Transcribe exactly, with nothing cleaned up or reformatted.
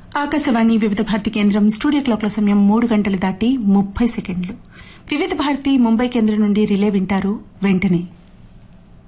ఆకాశవాణి వివిధ భారతి కేంద్రం స్టూడియో క్లాక్ల సమయం మూడు గంటలు దాటి ముప్పై సెకండ్లు. వివిధ భారతి ముంబై కేంద్రం నుండి రిలే వింటారు వెంటనే.